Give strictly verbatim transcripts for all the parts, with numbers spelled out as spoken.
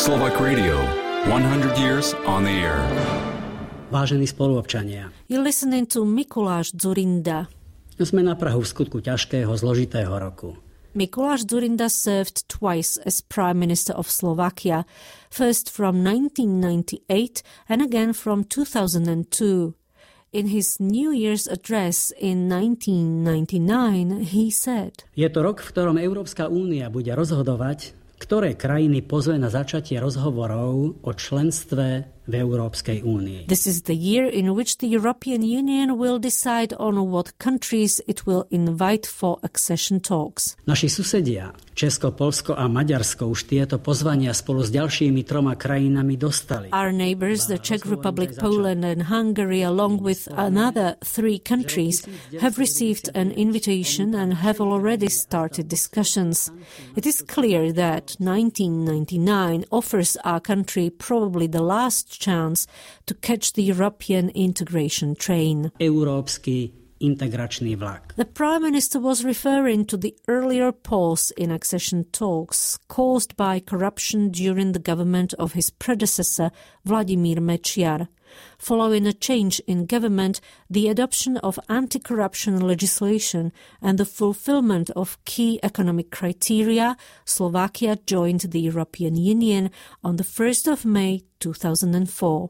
Slovak Radio, one hundred years on the air. Vážení spoluobčania, You're listening to Mikuláš Dzurinda. sme na prahu v skutku ťažkého, zložitého roku. Mikuláš Dzurinda served twice as Prime Minister of Slovakia, first from nineteen ninety-eight and again from two thousand two. In his New Year's address in nineteen ninety-nine, he said, Je to rok, v ktorom Európska únia bude rozhodovať, ktoré krajiny pozve na začatie rozhovorov o členstve v Európskej únii. This is the year in which the European Union will decide on what countries it will invite for accession talks. Naši susedia, Česko, Poľsko a Maďarsko, už tieto pozvania spolu s ďalšími troma krajinami dostali. Our neighbors, the Czech Republic, Poland and Hungary, along with another three countries, have received an invitation and have already started discussions. It is clear that nineteen ninety-nine offers our country probably the last chance to catch the European integration train. Európsky integračný vlak. The Prime Minister was referring to the earlier pause in accession talks caused by corruption during the government of his predecessor, Vladimír Mečiar. Following a change in government, the adoption of anti-corruption legislation and the fulfillment of key economic criteria, Slovakia joined the European Union on the first of May two thousand four.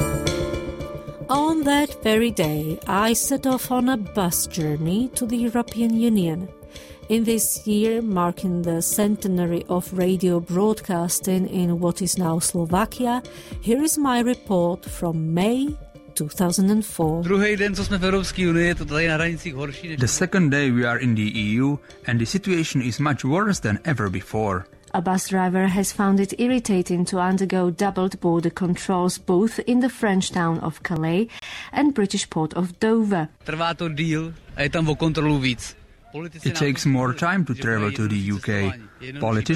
On that very day, I set off on a bus journey to the European Union. In this year, marking the centenary of radio broadcasting in what is now Slovakia, here is my report from May two thousand four. The second day we are in the E U and the situation is much worse than ever before. A bus driver has found it irritating to undergo doubled border controls both in the French town of Calais and British port of Dover. It takes more time to travel to the U K. Politicians